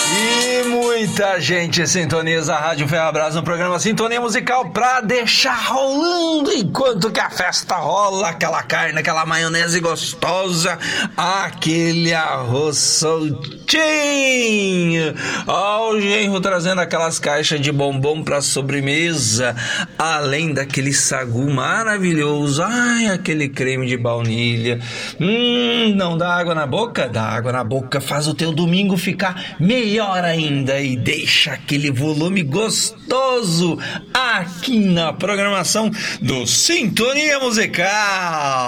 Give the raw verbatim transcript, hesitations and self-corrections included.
E muita gente sintoniza a Rádio Ferrabras no programa Sintonia Musical pra deixar rolando enquanto que a festa rola, aquela carne, aquela maionese gostosa, aquele arroz soltinho, ó, o genro trazendo aquelas caixas de bombom pra sobremesa, além daquele sagu maravilhoso, ai, aquele creme de baunilha, hum, não dá água na boca? Dá água na boca, faz o teu domingo ficar melhor ainda e deixa aquele volume gostoso aqui na programação do Sintonia Musical.